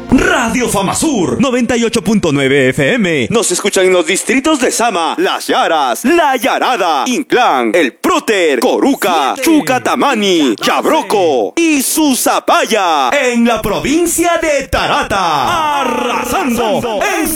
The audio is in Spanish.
Radio Famasur 98.9 FM. Nos escuchan en los distritos de Sama, Las Yaras, La Yarada, Inclán, El Próter, Coruca, Chucatamani, Chabroco y Susapaya, en la provincia de Tarata. Arrasando en